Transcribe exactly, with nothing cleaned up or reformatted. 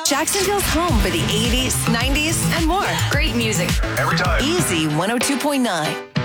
Jacksonville's home for the eighties, nineties, and more. Great music. Every time. Easy one oh two point nine.